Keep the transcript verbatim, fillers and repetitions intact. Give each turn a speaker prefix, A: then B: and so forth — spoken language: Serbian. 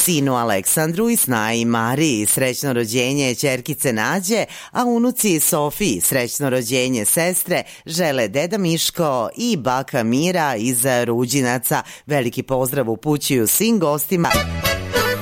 A: sinu Aleksandru i snaji Mariji srećno rođenje ćerkice Nađe, a unuci Sofiji srećno rođenje sestre žele deda Miško i baka Mira iz Ruđinaca. Veliki pozdrav upućuju svim gostima.